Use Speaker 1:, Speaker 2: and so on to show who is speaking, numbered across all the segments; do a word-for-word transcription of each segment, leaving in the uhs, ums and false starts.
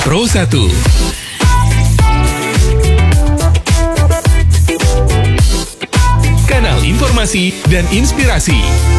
Speaker 1: Pro satu. Kanal informasi dan inspirasi.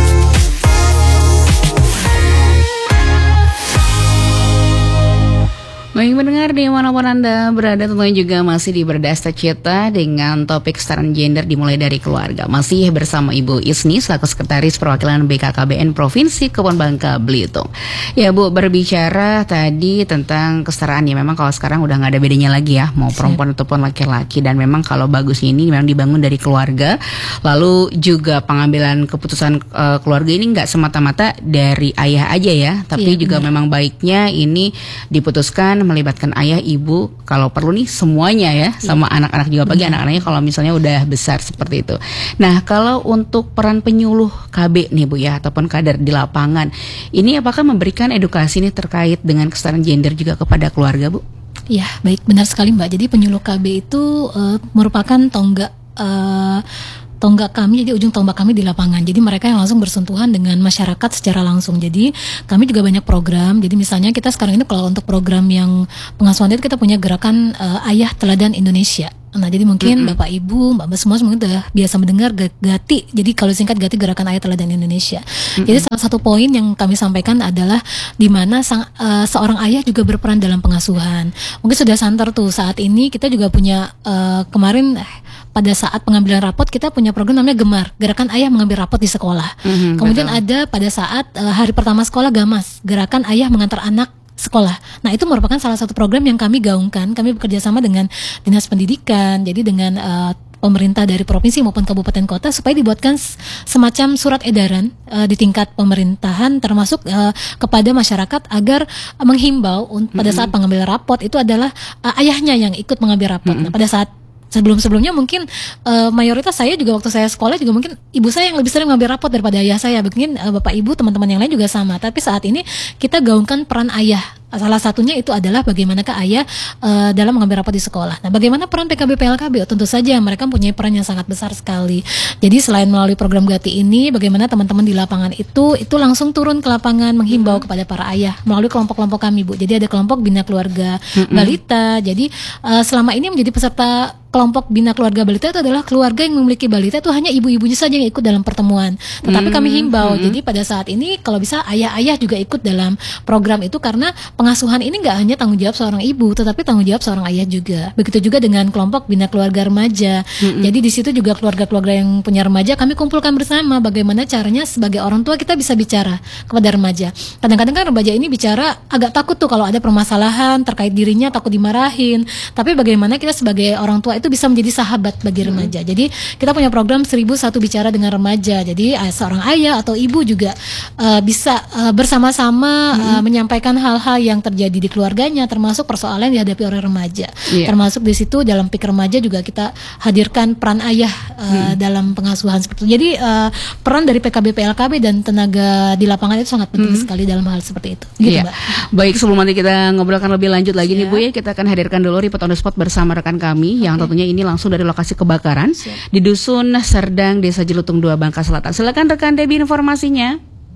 Speaker 2: Baik pendengar dimanapun Anda berada, tentunya juga masih di Berdasta Cita dengan topik kesetaraan gender dimulai dari keluarga. Masih bersama Ibu Isni selaku Sekretaris Perwakilan B K K B N Provinsi Kepulauan Bangka Belitung. Ya Bu, berbicara tadi tentang kesetaraan ya, memang kalau sekarang udah nggak ada bedanya lagi ya, mau perempuan ataupun laki-laki. Dan memang kalau bagusnya ini memang dibangun dari keluarga. Lalu juga pengambilan keputusan uh, keluarga ini nggak semata-mata dari ayah aja ya, tapi ya, juga benar. Memang baiknya ini diputuskan melibatkan ayah, ibu, kalau perlu nih semuanya ya, sama ya. Anak-anak juga, bagi anak-anaknya kalau misalnya udah besar seperti itu. Nah, kalau untuk peran penyuluh K B nih Bu ya, ataupun kader di lapangan, ini apakah memberikan edukasi nih terkait dengan kesetaraan gender juga kepada keluarga Bu?
Speaker 3: Ya, baik, benar sekali Mbak. Jadi penyuluh K B itu uh, merupakan tonggak uh, tonggak kami, jadi ujung tombak kami di lapangan. Jadi mereka yang langsung bersentuhan dengan masyarakat secara langsung. Jadi kami juga banyak program. Jadi misalnya kita sekarang ini kalau untuk program yang pengasuhan itu kita punya gerakan uh, Ayah Teladan Indonesia. Nah, jadi mungkin mm-hmm. Bapak Ibu, Mbak Mbak semua mungkin udah biasa mendengar GATI. Jadi kalau singkat GATI, Gerakan Ayah Teladan Indonesia. Mm-hmm. Jadi salah satu poin yang kami sampaikan adalah di mana sang, uh, seorang ayah juga berperan dalam pengasuhan. Mungkin sudah santer tuh saat ini kita juga punya uh, kemarin eh, pada saat pengambilan rapot kita punya program namanya Gemar, Gerakan Ayah Mengambil Rapot di Sekolah. Mm-hmm, Kemudian betul. Ada pada saat uh, hari pertama sekolah Gamas, Gerakan Ayah Mengantar Anak Sekolah. Nah, itu merupakan salah satu program yang kami gaungkan. Kami bekerja sama dengan Dinas Pendidikan, jadi dengan uh, pemerintah dari provinsi maupun kabupaten kota supaya dibuatkan semacam surat edaran uh, di tingkat pemerintahan termasuk uh, kepada masyarakat agar uh, menghimbau un- mm-hmm. pada saat pengambilan rapot itu adalah uh, ayahnya yang ikut mengambil rapot. Mm-hmm. Nah, pada saat sebelum-sebelumnya mungkin uh, mayoritas saya juga waktu saya sekolah juga mungkin ibu saya yang lebih sering mengambil rapot daripada ayah saya. Mungkin uh, bapak ibu teman-teman yang lain juga sama. Tapi saat ini kita gaungkan peran ayah. Salah satunya itu adalah bagaimanakah ayah uh, dalam mengambil rapot di sekolah. Nah, bagaimana peran P K B P L K B? Oh, tentu saja mereka mempunyai peran yang sangat besar sekali. Jadi selain melalui program GATI ini, bagaimana teman-teman di lapangan itu itu langsung turun ke lapangan menghimbau mm-hmm. kepada para ayah melalui kelompok-kelompok kami Bu. Jadi ada kelompok Bina Keluarga mm-hmm. Balita. Jadi uh, selama ini menjadi peserta kelompok Bina Keluarga Balita itu adalah keluarga yang memiliki balita itu hanya ibu-ibunya saja yang ikut dalam pertemuan. Tetapi mm-hmm. kami himbau. Mm-hmm. Jadi pada saat ini kalau bisa ayah-ayah juga ikut dalam program itu karena pengasuhan ini nggak hanya tanggung jawab seorang ibu, tetapi tanggung jawab seorang ayah juga. Begitu juga dengan kelompok Bina Keluarga Remaja. Mm-hmm. Jadi di situ juga keluarga-keluarga yang punya remaja kami kumpulkan bersama bagaimana caranya sebagai orang tua kita bisa bicara kepada remaja. Kadang-kadang kan remaja ini bicara agak takut tuh kalau ada permasalahan terkait dirinya, takut dimarahin. Tapi bagaimana kita sebagai orang tua itu bisa menjadi sahabat bagi remaja. Mm-hmm. Jadi kita punya program seribu satu bicara dengan remaja. Jadi seorang ayah atau ibu juga uh, bisa uh, bersama-sama mm-hmm. uh, menyampaikan hal-hal yang terjadi di keluarganya, termasuk persoalan yang dihadapi oleh remaja. Yeah. Termasuk di situ dalam P I K remaja juga kita hadirkan peran ayah uh, hmm. dalam pengasuhan seperti itu. Jadi uh, peran dari P K B P L K B dan tenaga di lapangan itu sangat penting hmm. sekali dalam hal seperti itu. Gitu, yeah. Mbak. Baik, sebelum nanti kita ngobrolkan lebih lanjut lagi Siap. nih Bu ya, kita akan hadirkan dulu report on the spot bersama rekan kami okay. yang tentunya ini langsung dari lokasi kebakaran Siap. di Dusun Serdang, Desa Jelutung dua, Bangka Selatan. Silakan rekan Debbie informasinya.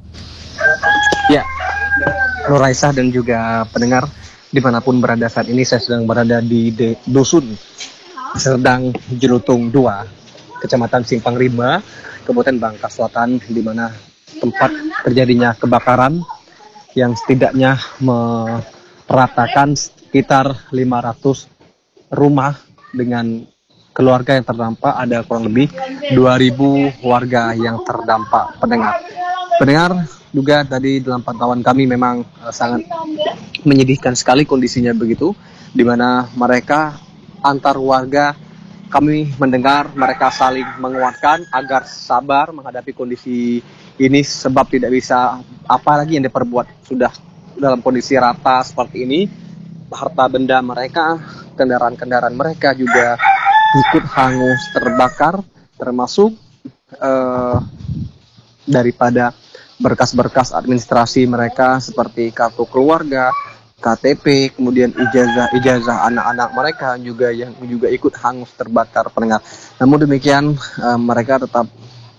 Speaker 4: Ya, Nur Raisah dan juga pendengar dimanapun berada saat ini, saya sedang berada di de- Dusun Serdang Jelutung dua, Kecamatan Simpang Rimba, Kabupaten Bangka Selatan, di mana tempat terjadinya kebakaran yang setidaknya meratakan sekitar lima ratus rumah dengan keluarga yang terdampak. Ada kurang lebih dua ribu warga yang terdampak. Pendengar, pendengar juga tadi dalam pantauan kami memang uh, sangat menyedihkan sekali kondisinya begitu, di mana mereka antar warga kami mendengar mereka saling menguatkan agar sabar menghadapi kondisi ini sebab tidak bisa apalagi yang diperbuat, sudah dalam kondisi rata seperti ini. Harta benda mereka, kendaraan-kendaraan mereka juga ikut hangus terbakar, termasuk uh, daripada berkas-berkas administrasi mereka seperti kartu keluarga, K T P, kemudian ijazah-ijazah anak-anak mereka juga yang juga ikut hangus terbakar, pendengar. Namun demikian uh, mereka tetap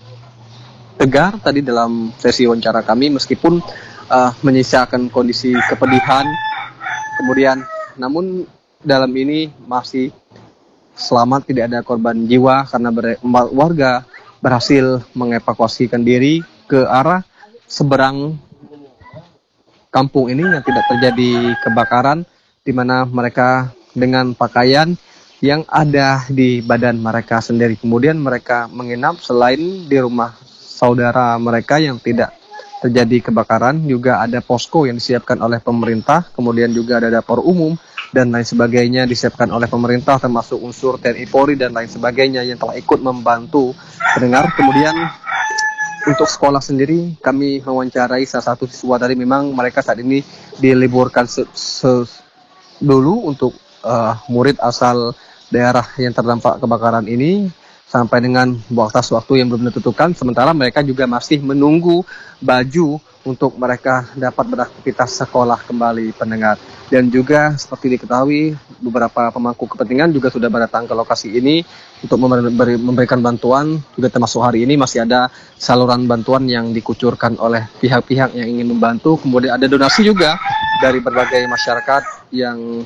Speaker 4: tegar tadi dalam sesi wawancara kami meskipun uh, menyisakan kondisi kepedihan. Kemudian namun dalam ini masih selamat, tidak ada korban jiwa karena ber- warga berhasil mengevakuasikan diri ke arah seberang kampung ini yang tidak terjadi kebakaran, di mana mereka dengan pakaian yang ada di badan mereka sendiri. Kemudian mereka menginap selain di rumah saudara mereka yang tidak terjadi kebakaran, juga ada posko yang disiapkan oleh pemerintah, kemudian juga ada dapur umum dan lain sebagainya disiapkan oleh pemerintah, termasuk unsur T N I Polri dan lain sebagainya yang telah ikut membantu pendengar. Kemudian untuk sekolah sendiri, kami mewawancarai salah satu siswa tadi, memang mereka saat ini diliburkan se- se- dulu untuk uh, murid asal daerah yang terdampak kebakaran ini sampai dengan batas waktu yang belum ditentukan. Sementara mereka juga masih menunggu baju untuk mereka dapat beraktivitas sekolah kembali, pendengar. Dan juga seperti diketahui, beberapa pemangku kepentingan juga sudah datang ke lokasi ini untuk memberi, memberikan bantuan. Juga termasuk hari ini masih ada saluran bantuan yang dikucurkan oleh pihak-pihak yang ingin membantu. Kemudian ada donasi juga dari berbagai masyarakat yang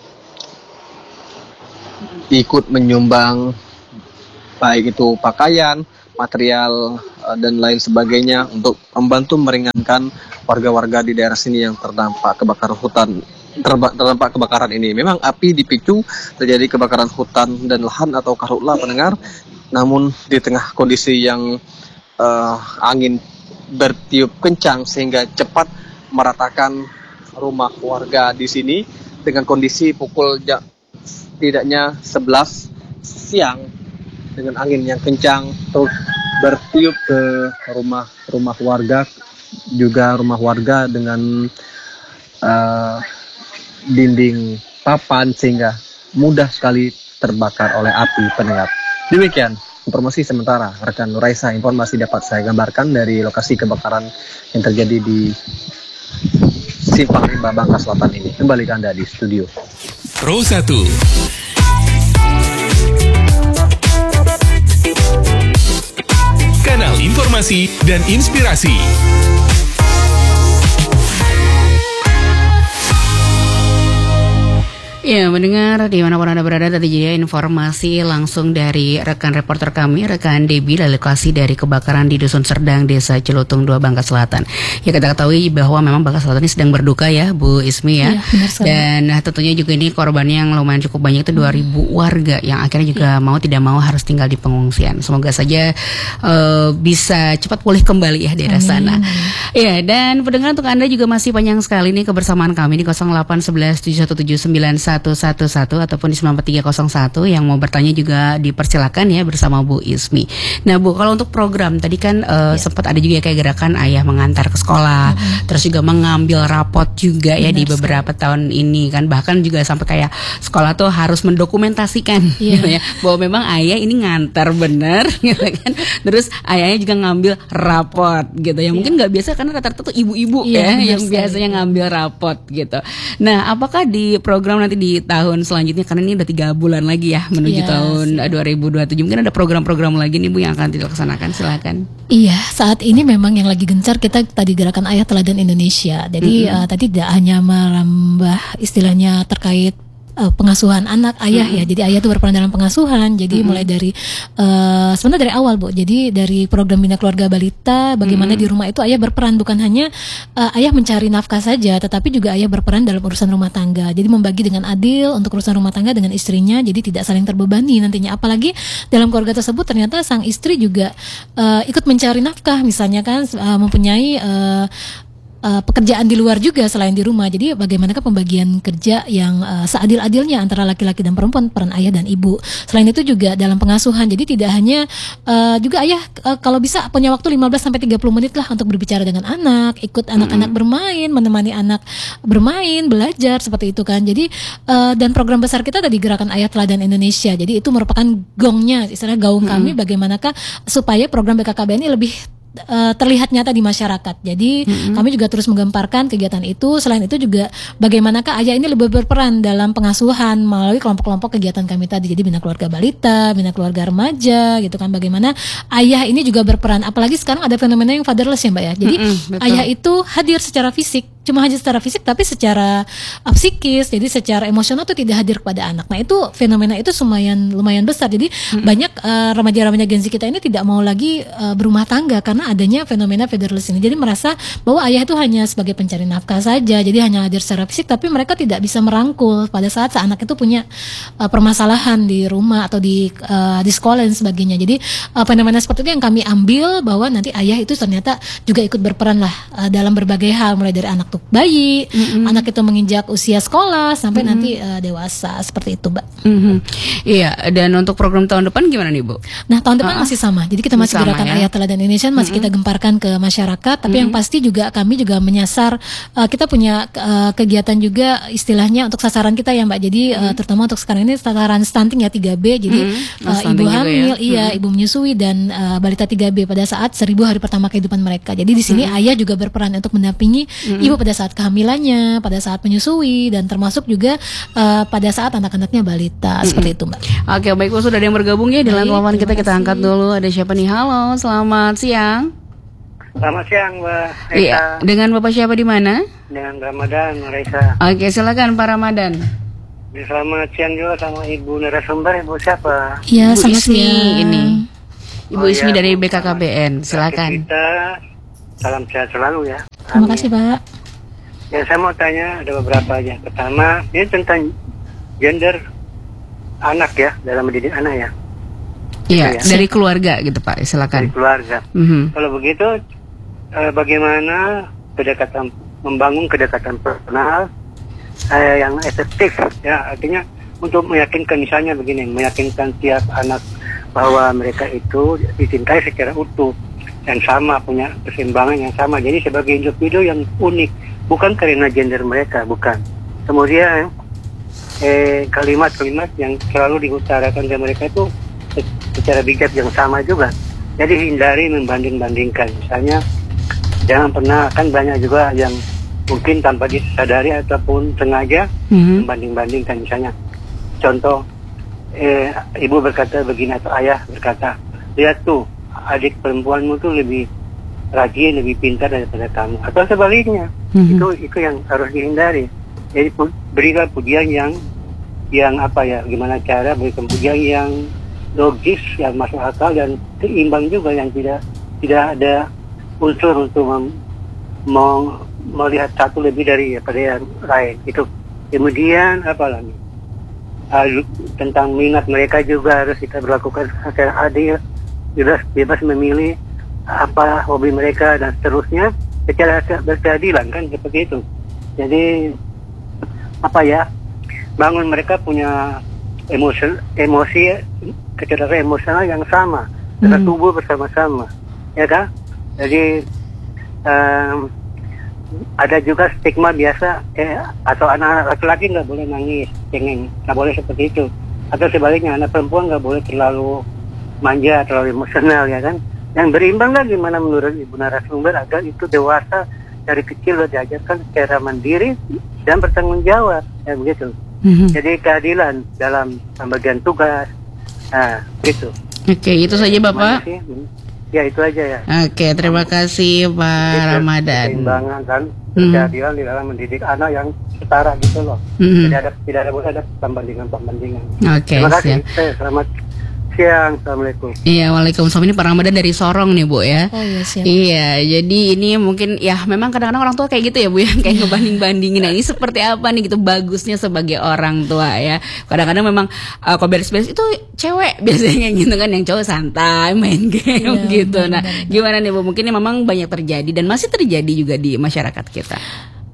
Speaker 4: ikut menyumbang, baik itu pakaian, material, dan lain sebagainya untuk membantu meringankan warga-warga di daerah sini yang terdampak kebakaran hutan, terba- terdampak kebakaran ini. Memang api dipicu terjadi kebakaran hutan dan lahan atau karhutla, pendengar, namun di tengah kondisi yang uh, angin bertiup kencang sehingga cepat meratakan rumah warga di sini dengan kondisi pukul ja- tidaknya sebelas siang dengan angin yang kencang terus bertiup ke rumah-rumah warga, juga rumah warga dengan uh, dinding papan sehingga mudah sekali terbakar oleh api, pendengar. Demikian informasi sementara rekan Nuraisa, informasi dapat saya gambarkan dari lokasi kebakaran yang terjadi di Simpang Rimba, Bangka Selatan ini. Kembali ke Anda di studio.
Speaker 1: Pro satu. Kanal informasi dan inspirasi.
Speaker 2: Ya, mendengar dimanapun Anda berada, tadi jadi informasi langsung dari rekan reporter kami, rekan Debbie, dari lokasi dari kebakaran di Dusun Serdang, Desa Celutung dua, Bangka Selatan. Ya, kita ketahui bahwa memang Bangka Selatan ini sedang berduka ya, Bu Ismi ya.
Speaker 3: Iya, benar sekali.
Speaker 2: Dan nah, tentunya juga ini korbannya yang lumayan cukup banyak, itu dua ribu warga yang akhirnya juga ya, mau tidak mau harus tinggal di pengungsian. Semoga saja uh, bisa cepat pulih kembali ya daerah sana. Ya, dan pendengar, untuk Anda juga masih panjang sekali nih kebersamaan kami di nol delapan satu satu tujuh satu tujuh sembilan satu satu satu ataupun di sembilan empat tiga nol satu. Yang mau bertanya juga dipersilakan ya bersama Bu Ismi. Nah Bu, kalau untuk program tadi kan uh, ya, sempat ada juga kayak gerakan ayah mengantar ke sekolah, mm-hmm. terus juga mengambil rapot juga ya. Benar di beberapa sekali. Tahun ini kan bahkan juga sampai kayak sekolah tuh harus mendokumentasikan yeah. gitu ya, bahwa memang ayah ini ngantar bener gitu kan. Terus ayahnya juga ngambil rapot gitu ya. Mungkin nggak biasa karena rata-rata tuh ibu-ibu yeah, ya yang sekali. Biasanya ngambil rapot gitu. Nah, apakah di program nanti di tahun selanjutnya, karena ini udah tiga bulan lagi ya menuju yes. tahun dua ribu dua puluh tujuh, mungkin ada program-program lagi nih Bu yang akan dilaksanakan, silakan.
Speaker 3: Iya, saat ini memang yang lagi gencar kita tadi gerakan Ayah Teladan Indonesia. Jadi mm-hmm. uh, tadi tidak hanya merambah istilahnya terkait Uh, pengasuhan anak ayah mm-hmm. ya, jadi ayah itu berperan dalam pengasuhan. Jadi mm-hmm. mulai dari uh, sebenarnya dari awal Bu, jadi dari program Bina Keluarga Balita, bagaimana mm-hmm. di rumah itu ayah berperan, bukan hanya uh, ayah mencari nafkah saja, tetapi juga ayah berperan dalam urusan rumah tangga. Jadi membagi dengan adil untuk urusan rumah tangga dengan istrinya, jadi tidak saling terbebani nantinya. Apalagi dalam keluarga tersebut ternyata sang istri juga uh, ikut mencari nafkah, misalnya kan uh, mempunyai uh, Uh, pekerjaan di luar juga selain di rumah. Jadi bagaimanakah pembagian kerja yang uh, seadil-adilnya antara laki-laki dan perempuan, peran ayah dan ibu. Selain itu juga dalam pengasuhan. Jadi tidak hanya uh, juga ayah uh, kalau bisa punya waktu lima belas sampai tiga puluh menit lah untuk berbicara dengan anak, ikut anak-anak mm-hmm. bermain, menemani anak bermain, belajar seperti itu kan. Jadi uh, dan program besar kita tadi gerakan Ayah Teladan Indonesia. Jadi itu merupakan gongnya, istilah gaung mm-hmm. kami bagaimanakah supaya program B K K B N ini lebih uh, terlihat nyata di masyarakat. Jadi mm-hmm. kami juga terus menggemparkan kegiatan itu. Selain itu juga bagaimanakah ayah ini lebih berperan dalam pengasuhan melalui kelompok-kelompok kegiatan kami tadi. Jadi bina keluarga balita, bina keluarga remaja gitu kan. Bagaimana ayah ini juga berperan. Apalagi sekarang ada fenomena yang fatherless ya Mbak ya. Jadi mm-hmm, ayah itu hadir secara fisik, cuma hadir secara fisik tapi secara uh, psikis, jadi secara emosional tuh tidak hadir kepada anak. Nah itu fenomena itu lumayan lumayan besar. Jadi mm-hmm. banyak uh, remaja-remaja Gen Z kita ini tidak mau lagi uh, berumah tangga karena adanya fenomena fatherless ini. Jadi merasa bahwa ayah itu hanya sebagai pencari nafkah saja, jadi hanya hadir secara fisik tapi mereka tidak bisa merangkul pada saat anak itu punya uh, permasalahan di rumah atau di uh, di sekolah dan sebagainya. Jadi uh, fenomena seperti itu yang kami ambil bahwa nanti ayah itu ternyata juga ikut berperan lah uh, dalam berbagai hal, mulai dari anak tuh bayi, mm-hmm. anak itu menginjak usia sekolah sampai mm-hmm. nanti uh, dewasa seperti itu, Mbak.
Speaker 2: Mm-hmm. Iya, dan untuk program tahun depan gimana nih, Bu?
Speaker 3: Nah tahun depan uh-uh. masih sama. Jadi kita masih
Speaker 2: sama,
Speaker 3: gerakan
Speaker 2: ya?
Speaker 3: Ayah Teladan Indonesia masih mm-hmm. kita gemparkan ke masyarakat. Tapi mm-hmm. yang pasti juga kami juga menyasar uh, kita punya uh, kegiatan juga istilahnya untuk sasaran kita ya Mbak. Jadi mm-hmm. uh, terutama untuk sekarang ini sasaran stunting ya tiga B. Jadi mm-hmm. uh, ibu hamil, ya? iya mm-hmm. ibu menyusui dan uh, balita tiga B pada saat seribu hari pertama kehidupan mereka. Jadi di sini mm-hmm. ayah juga berperan untuk mendampingi mm-hmm. ibu pada saat kehamilannya, pada saat menyusui dan termasuk juga uh, pada saat anak-anaknya balita mm-hmm. seperti itu Mbak.
Speaker 2: Oke baik Bu, sudah ada yang bergabung ya di line telepon kita kita angkat dulu. Ada siapa nih? Halo, selamat siang.
Speaker 5: Selamat siang Mbak Reza.
Speaker 2: Iya, dengan Bapak siapa di mana?
Speaker 5: Dengan Ramadan Reza.
Speaker 2: Oke, silakan Pak Ramadan.
Speaker 5: Selamat siang juga sama Ibu narasumber, Ibu siapa?
Speaker 3: Iya,
Speaker 2: Ibu Ismi ini. Ibu
Speaker 5: oh,
Speaker 2: Ismi
Speaker 5: ya,
Speaker 2: dari
Speaker 5: Bu.
Speaker 2: B K K B N, silakan.
Speaker 5: Kita salam sehat selalu ya.
Speaker 3: Terima kasih Pak.
Speaker 5: Ya saya mau tanya ada beberapa aja. Pertama, ini tentang gender anak ya, dalam mendidik anak ya.
Speaker 2: Iya,
Speaker 5: ya?
Speaker 2: dari keluarga gitu Pak, silakan.
Speaker 5: Dari keluarga.
Speaker 2: Mm-hmm.
Speaker 5: Kalau begitu, eh, bagaimana kedekatan, membangun kedekatan personal eh, yang efektif ya, artinya untuk meyakinkan misalnya begini, meyakinkan tiap anak bahwa mereka itu dicintai secara utuh dan sama, punya keseimbangan yang sama. Jadi sebagai individu yang unik, bukan karena gender mereka, bukan. Kemudian eh, kalimat-kalimat yang selalu diutarakan ke mereka itu secara bijak yang sama juga. Jadi hindari membanding-bandingkan. Misalnya jangan pernah, kan banyak juga yang mungkin tanpa disadari ataupun sengaja mm-hmm. membanding-bandingkan. Misalnya contoh eh, ibu berkata begini atau ayah berkata, lihat tuh adik perempuanmu tuh lebih rajin, lebih pintar daripada kamu, atau sebaliknya. Mm-hmm. Itu itu yang harus dihindari. Jadi pu- berikan pujian yang yang apa ya, gimana cara berikan pujian yang logis, yang masuk akal dan seimbang juga, yang tidak tidak ada unsur untuk mem, mem, melihat satu lebih dari pada yang lain. Itu kemudian apa lagi? Uh, tentang minat mereka juga harus kita berlakukan secara adil, bebas bebas memilih apa hobi mereka dan seterusnya secara berkeadilan, kan seperti itu. Jadi apa ya, bangun mereka punya emosi emosi kecerdasan emosional yang sama, kita hmm. tubuh bersama-sama, ya kan? Jadi um, ada juga stigma biasa, eh, atau anak-anak laki-laki nggak boleh nangis, cengeng, nggak boleh seperti itu. Atau sebaliknya, anak perempuan nggak boleh terlalu manja, terlalu emosional, ya kan? Yang berimbang lah gimana menurut Ibu narasumber agar itu dewasa dari kecil udah diajarkan secara mandiri dan bertanggung jawab, ya begitu. Mm-hmm. Jadi keadilan dalam pembagian tugas, nah gitu.
Speaker 2: Oke, itu saja Bapak.
Speaker 5: Ya itu aja ya.
Speaker 2: Oke, terima kasih Pak
Speaker 5: Jadi,
Speaker 2: Ramadan.
Speaker 5: Keseimbangan kan,
Speaker 2: Hmm.
Speaker 5: keadilan di dalam mendidik anak yang setara gitu loh.
Speaker 2: Hmm.
Speaker 5: Tidak ada tidak ada boleh ada pembandingan-pembandingan.
Speaker 2: Oke,
Speaker 5: Terima kasih.
Speaker 2: siap.
Speaker 5: Eh, selamat siang. Assalamualaikum.
Speaker 2: Iya, waalaikumsalam. Ini Pak Ramadan dari Sorong nih Bu ya.
Speaker 3: Oh iya siap.
Speaker 2: Iya, jadi ini mungkin ya memang kadang-kadang orang tua kayak gitu ya Bu ya, kayak ngebanding-bandingin. Nah ini seperti apa nih gitu bagusnya sebagai orang tua ya. Kadang-kadang memang uh, kalau beres-beres itu cewek biasanya gitu kan, yang cowok santai main game
Speaker 3: iya,
Speaker 2: gitu. Nah
Speaker 3: benar-benar.
Speaker 2: gimana nih Bu? Mungkin ini memang banyak terjadi dan masih terjadi juga di masyarakat kita.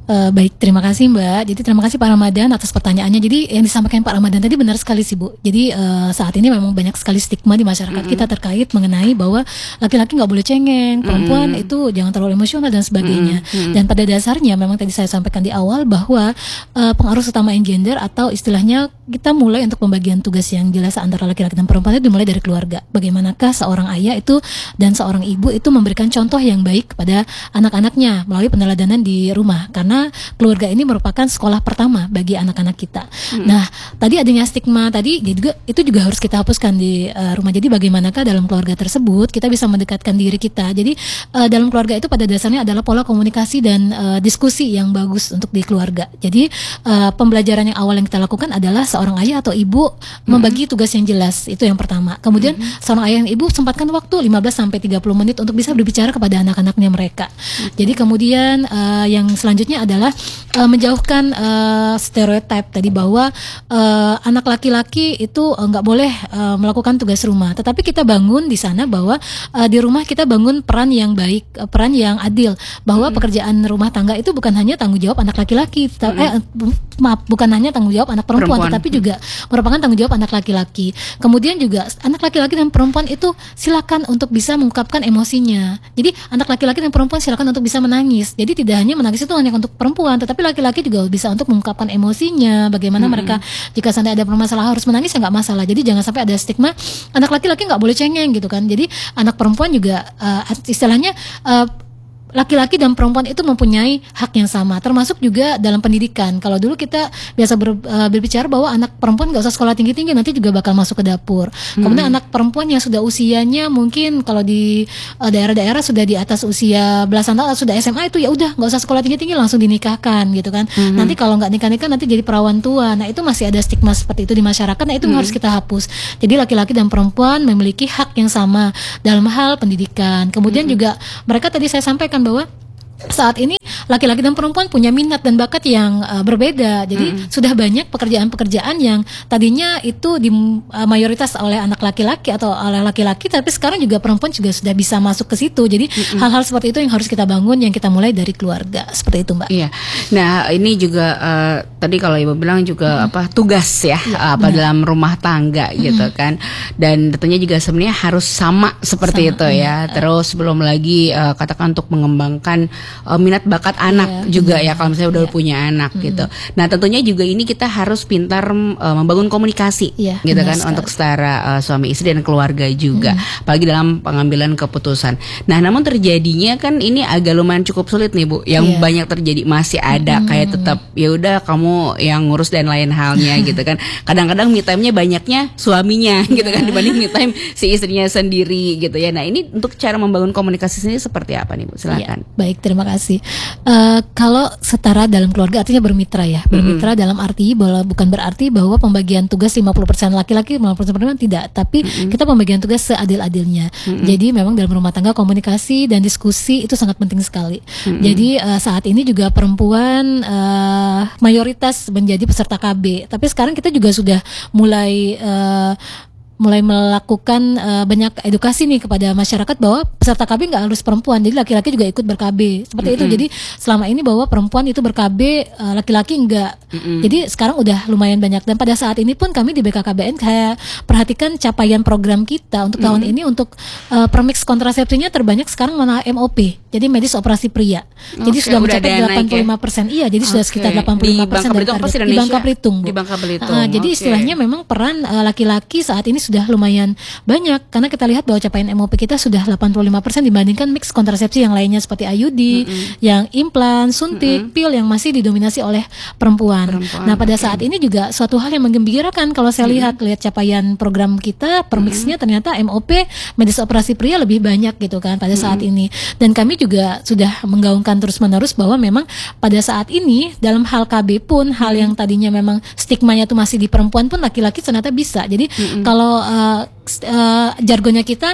Speaker 3: Uh, baik, terima kasih Mbak. Jadi terima kasih Pak Ramadan atas pertanyaannya. Jadi yang disampaikan Pak Ramadan tadi benar sekali sih Bu. Jadi uh, saat ini memang banyak sekali stigma di masyarakat mm-hmm. kita terkait mengenai bahwa laki-laki nggak boleh cengeng, perempuan mm-hmm. itu jangan terlalu emosional dan sebagainya. Mm-hmm. Dan pada dasarnya memang tadi saya sampaikan di awal bahwa uh, pengaruh utamain gender atau istilahnya kita mulai untuk pembagian tugas yang jelas antara laki-laki dan perempuan itu dimulai dari keluarga. Bagaimanakah seorang ayah itu dan seorang ibu itu memberikan contoh yang baik kepada anak-anaknya melalui peneladanan di rumah, karena keluarga ini merupakan sekolah pertama bagi anak-anak kita. Hmm. Nah, tadi adanya stigma tadi juga itu juga harus kita hapuskan di uh, rumah. Jadi bagaimanakah dalam keluarga tersebut kita bisa mendekatkan diri kita. Jadi uh, dalam keluarga itu pada dasarnya adalah pola komunikasi dan uh, diskusi yang bagus untuk di keluarga. Jadi uh, pembelajaran yang awal yang kita lakukan adalah seorang ayah atau ibu hmm. membagi tugas yang jelas. Itu yang pertama. Kemudian hmm. seorang ayah dan ibu sempatkan waktu lima belas sampai tiga puluh menit untuk bisa berbicara kepada anak-anaknya mereka. Hmm. Jadi kemudian uh, yang selanjutnya adalah uh, menjauhkan uh, stereotip tadi bahwa uh, anak laki-laki itu nggak uh, boleh uh, melakukan tugas rumah. Tetapi kita bangun di sana bahwa uh, di rumah kita bangun peran yang baik, uh, peran yang adil, bahwa hmm. pekerjaan rumah tangga itu bukan hanya tanggung jawab anak laki-laki, hmm. eh, maaf bukan hanya tanggung jawab anak perempuan, perempuan. tetapi juga merupakan tanggung jawab anak laki-laki. Kemudian juga anak laki-laki dan perempuan itu silakan untuk bisa mengungkapkan emosinya. Jadi anak laki-laki dan perempuan silakan untuk bisa menangis. Jadi tidak hanya menangis itu hanya untuk perempuan, tetapi laki-laki juga bisa untuk mengungkapkan emosinya. Bagaimana hmm. mereka jika sampai ada permasalahan harus menangis ya nggak masalah. Jadi jangan sampai ada stigma anak laki-laki nggak boleh cengeng gitu kan. Jadi anak perempuan juga uh, istilahnya uh, laki-laki dan perempuan itu mempunyai hak yang sama, termasuk juga dalam pendidikan. Kalau dulu kita biasa ber, uh, berbicara bahwa anak perempuan nggak usah sekolah tinggi-tinggi, nanti juga bakal masuk ke dapur. Hmm. Kemudian anak perempuan yang sudah usianya mungkin kalau di uh, daerah-daerah sudah di atas usia belasan tahun, sudah S M A itu ya udah nggak usah sekolah tinggi-tinggi, langsung dinikahkan gitu kan. Hmm. Nanti kalau nggak nikah-nikah nanti jadi perawan tua. Nah itu masih ada stigma seperti itu di masyarakat. Nah itu hmm. harus kita hapus. Jadi laki-laki dan perempuan memiliki hak yang sama dalam hal pendidikan. Kemudian hmm. juga mereka tadi saya sampaikan bahwa saat ini laki-laki dan perempuan punya minat dan bakat yang uh, berbeda. Jadi mm-hmm. sudah banyak pekerjaan-pekerjaan yang tadinya itu di uh, mayoritas oleh anak laki-laki atau oleh laki-laki, tapi sekarang juga perempuan juga sudah bisa masuk ke situ. Jadi mm-hmm. hal-hal seperti itu yang harus kita bangun, yang kita mulai dari keluarga. Seperti itu, Mbak. Iya. Nah, ini juga uh, tadi kalau Ibu bilang juga mm-hmm. apa tugas ya, ya apa benar. Dalam rumah tangga mm-hmm. gitu kan. Dan tentunya juga sebenarnya harus sama seperti sama, itu ya. Mm-hmm. Terus belum lagi uh, katakan untuk mengembangkan Uh, minat bakat anak yeah, juga yeah. ya kalau misalnya udah yeah. punya anak mm-hmm. gitu. Nah tentunya juga ini kita harus pintar uh, membangun komunikasi yeah, gitu kan sekali. Untuk setara uh, suami istri dan keluarga juga, mm-hmm. apalagi dalam pengambilan keputusan. Nah namun terjadinya kan ini agak lumayan cukup sulit nih Bu, yang yeah. banyak terjadi masih ada mm-hmm. kayak tetap ya udah kamu yang ngurus dan lain halnya gitu kan. Kadang-kadang me time-nya banyaknya suaminya yeah. gitu kan dibanding me time si istrinya sendiri gitu ya. Nah ini untuk cara membangun komunikasi sendiri seperti apa nih Bu? Silakan. Yeah. Baik, terima Terima kasih. Uh, kalau setara dalam keluarga artinya bermitra ya. Bermitra mm-hmm. dalam arti bahwa bukan berarti bahwa pembagian tugas lima puluh persen laki-laki, lima puluh persen perempuan, tidak. Tapi mm-hmm. kita pembagian tugas seadil-adilnya. Mm-hmm. Jadi memang dalam rumah tangga komunikasi dan diskusi itu sangat penting sekali. Mm-hmm. Jadi uh, saat ini juga perempuan uh, mayoritas menjadi peserta K B. Tapi sekarang kita juga sudah mulai uh, mulai melakukan uh, banyak edukasi nih kepada masyarakat bahwa peserta K B nggak harus perempuan, jadi laki-laki juga ikut ber-K B seperti mm-hmm. itu. Jadi selama ini bahwa perempuan itu ber-K B, uh, laki-laki enggak. Mm-hmm. Jadi sekarang udah lumayan banyak, dan pada saat ini pun kami di B K K B N saya perhatikan capaian program kita untuk mm-hmm. tahun ini untuk uh, permix kontrasepsinya terbanyak sekarang mana M O P, jadi medis operasi pria. Okay, jadi sudah mencapai delapan puluh lima persen. Ya? Iya, jadi okay. sudah sekitar delapan puluh lima persen dari target di Bangka Belitung. Di Bangka Belitung. Uh, jadi okay. istilahnya memang peran uh, laki-laki saat ini sudah lumayan banyak, karena kita lihat bahwa capaian M O P kita sudah delapan puluh lima persen dibandingkan mix kontrasepsi yang lainnya seperti I U D, mm-hmm. yang implan, suntik, mm-hmm. pil yang masih didominasi oleh perempuan. perempuan. Nah, pada saat ini juga suatu hal yang menggembirakan kalau saya mm-hmm. lihat lihat capaian program kita per mixnya mm-hmm. ternyata M O P medis operasi pria lebih banyak gitu kan pada mm-hmm. saat ini. Dan kami juga sudah menggaungkan terus-menerus bahwa memang pada saat ini dalam hal K B pun hal yang tadinya memang stigmanya itu masih di perempuan pun laki-laki ternyata bisa. Jadi mm-hmm. kalau uh, uh, jargonnya kita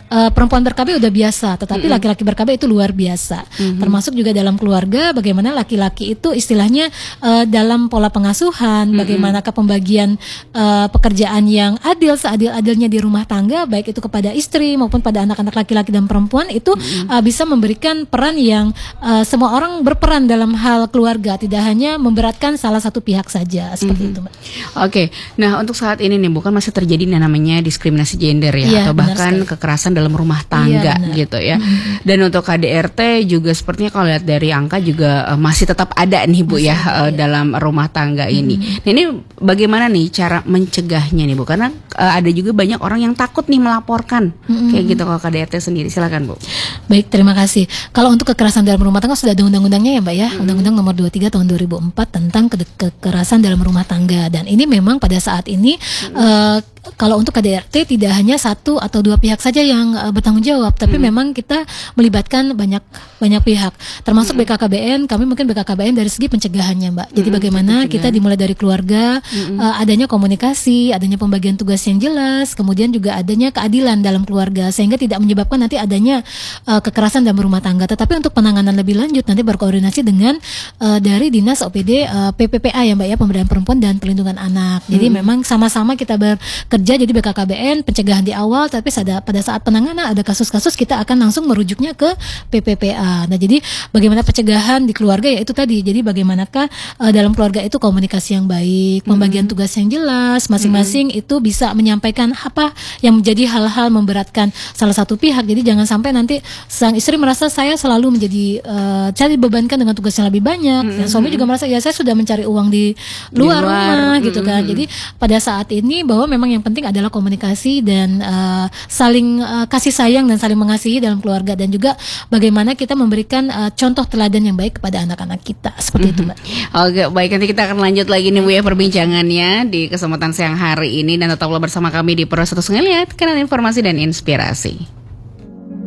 Speaker 3: uh, perempuan ber K B udah biasa, tetapi mm-hmm. laki-laki ber K B itu luar biasa. Mm-hmm. Termasuk juga dalam keluarga, bagaimana laki-laki itu istilahnya uh, dalam pola pengasuhan, mm-hmm. bagaimanakah pembagian uh, pekerjaan yang adil, seadil-adilnya di rumah tangga, baik itu kepada istri maupun pada anak-anak laki-laki dan perempuan, itu mm-hmm. uh, bisa memberikan peran yang uh, semua orang berperan dalam hal keluarga, tidak hanya memberatkan salah satu pihak saja, seperti mm-hmm. itu, Mbak.
Speaker 2: Oke, okay. Nah untuk saat ini nih bukan masih terjadi yang namanya diskriminasi gender ya,
Speaker 3: ya
Speaker 2: atau bahkan
Speaker 3: sekali.
Speaker 2: Kekerasan dalam rumah tangga
Speaker 3: ya,
Speaker 2: gitu ya.
Speaker 3: Mm-hmm.
Speaker 2: Dan untuk K D R T juga sepertinya kalau lihat dari angka juga uh, masih tetap ada nih Bu masih ya ada, uh, ya dalam rumah tangga mm-hmm. ini. Nah ini bagaimana nih cara mencegahnya nih Bu? Karena uh, ada juga banyak orang yang takut nih melaporkan mm-hmm. kayak gitu kalau K D R T sendiri. Silakan Bu.
Speaker 3: Baik, terima kasih. Kalau untuk kekerasan dalam rumah tangga sudah ada undang-undangnya ya Mbak ya, mm-hmm. Undang-Undang Nomor dua puluh tiga Tahun dua ribu empat tentang ke- kekerasan dalam rumah tangga, dan ini memang pada saat ini mm-hmm. uh, kalau untuk K D R T tidak hanya satu atau dua pihak saja yang uh, bertanggung jawab, tapi hmm. memang kita melibatkan banyak banyak pihak, termasuk hmm. B K K B N. Kami mungkin B K K B N dari segi pencegahannya, Mbak. Jadi hmm, bagaimana pencegahan. Kita dimulai dari keluarga, hmm. uh, adanya komunikasi, adanya pembagian tugas yang jelas, kemudian juga adanya keadilan dalam keluarga, sehingga tidak menyebabkan nanti adanya uh, kekerasan dalam rumah tangga. Tetapi untuk penanganan lebih lanjut nanti berkoordinasi dengan uh, dari Dinas O P D uh, P P P A ya Mbak ya, Pemberdayaan Perempuan dan Perlindungan Anak. Jadi hmm. memang sama-sama kita bekerja. Jadi B K K B N pencegahan di awal, tapi pada pada saat penanganan ada kasus-kasus kita akan langsung merujuknya ke P P P A. Nah, jadi bagaimana pencegahan di keluarga ya itu tadi. Jadi bagaimanakah uh, dalam keluarga itu komunikasi yang baik, pembagian mm-hmm. tugas yang jelas, masing-masing mm-hmm. itu bisa menyampaikan apa yang menjadi hal-hal memberatkan salah satu pihak. Jadi jangan sampai nanti sang istri merasa saya selalu menjadi uh, saya dibebankan dengan tugas yang lebih banyak. Mm-hmm. Dan suami juga merasa ya saya sudah mencari uang di luar, di luar rumah mm-hmm. gitu kan. Jadi pada saat ini bahwa memang yang penting adalah komunikasi dan uh, saling uh, kasih sayang dan saling mengasihi dalam keluarga, dan juga bagaimana kita memberikan uh, contoh teladan yang baik kepada anak-anak kita, seperti mm-hmm. itu Mbak.
Speaker 2: Oke, baik, nanti kita akan lanjut lagi nih Bu ya perbincangannya di kesempatan siang hari ini, dan tetaplah bersama kami di Pro satu Ngeliat, kanal informasi dan inspirasi.